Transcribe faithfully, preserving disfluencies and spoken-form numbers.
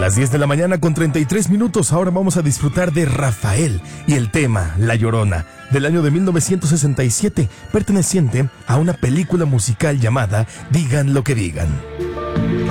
las diez de la mañana con treinta y tres minutos, ahora vamos a disfrutar de Rafael y el tema La Llorona, del año de mil novecientos sesenta y siete, perteneciente a una película musical llamada Digan lo que digan.